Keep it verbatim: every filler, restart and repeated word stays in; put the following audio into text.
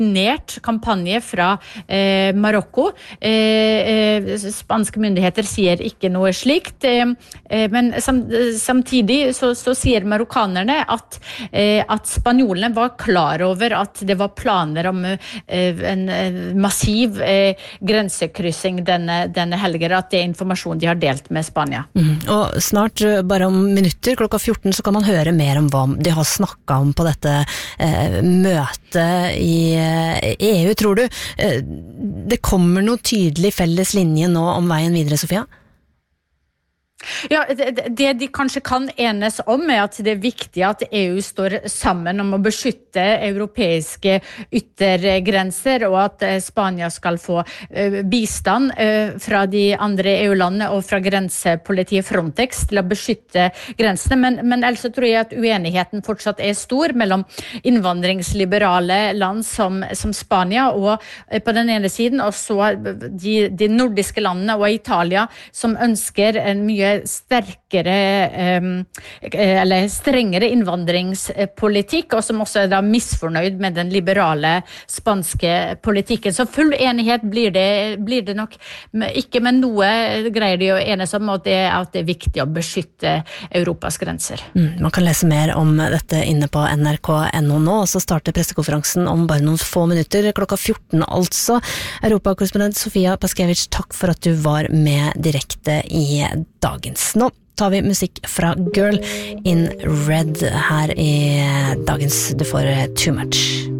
koordinert kampanje fra eh, Marokko. Eh, eh, spanske myndigheter sier ikke noe slikt, eh, men sam, samtidig så, så sier marokkanerne at, eh, at spanjolene var klar over at det var planer om eh, en massiv eh, grensekryssing denne, denne helgen, at det er informasjon de har delt med Spania. Mm. Og snart, bare om minutter, klokka fjorten, så kan man høre mer om hva de har snakket om på dette eh, møtet i E U, tror du? Det kommer noe tydelig felles linje nå om veien videre, Sofia? Ja, det, det de kanskje kan enes om er at det er viktig at E U står sammen om å beskytte europeiske yttergrenser, og at Spania skal få bistand fra de andre E U-landene og fra grensepolitiet Frontex til å beskytte grensene. Men, men ellers tror jeg at uenigheten fortsatt er stor mellom innvandringsliberale land som, som Spania og på den ene siden, og så de, de nordiske landene og Italia som ønsker en mye sterkere eller strengere innvandringspolitikk, og som også er da misfornøyd med den liberale spanske politikken. Så full enighet blir det, blir det nok ikke, men noe greier de å enes om, og det er at det er viktig å beskytte Europas grenser. Mm, man kan lese mer om dette inne på N R K punktum N O nå, og så starter pressekonferansen om bare noen få minutter, klokka fjorten altså. Europakorrespondent Sofia Paskevich, takk for at du var med direkte i dagens. Nå tar vi musikk fra Girl in Red her i dagens Du får Too Much.